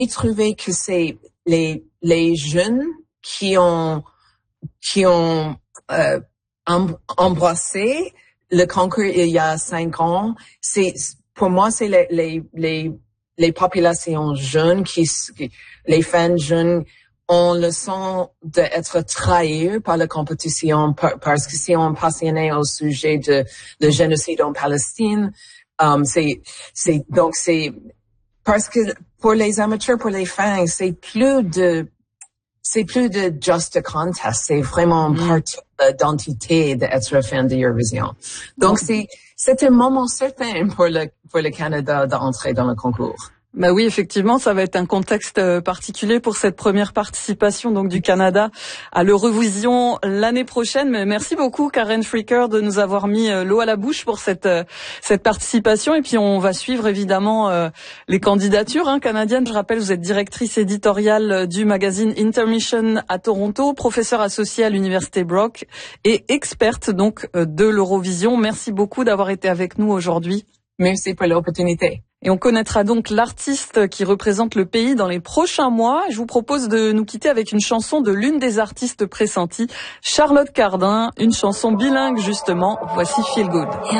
trouvé que c'est les jeunes qui ont embrassé le concours il y a 5 ans. Pour moi, c'est les populations jeunes les fans jeunes ont le sens d'être trahis par la compétition parce que si on est passionné au sujet de génocide en Palestine, c'est parce que pour les amateurs, pour les fans, c'est plus de just a contest, c'est vraiment partie de l'identité d'être fan de Eurovision. Donc c'est un moment certain pour le Canada d'entrer dans le concours. Bah oui, effectivement, ça va être un contexte particulier pour cette première participation donc du Canada à l'Eurovision l'année prochaine. Mais merci beaucoup Karen Fricker de nous avoir mis l'eau à la bouche pour cette participation. Et puis on va suivre évidemment les candidatures canadiennes. Je rappelle, vous êtes directrice éditoriale du magazine Intermission à Toronto, professeure associée à l'université Brock et experte donc de l'Eurovision. Merci beaucoup d'avoir été avec nous aujourd'hui. Merci pour l'opportunité. Et on connaîtra donc l'artiste qui représente le pays dans les prochains mois. Je vous propose de nous quitter avec une chanson de l'une des artistes pressenties, Charlotte Cardin, une chanson bilingue justement. Voici Feel Good.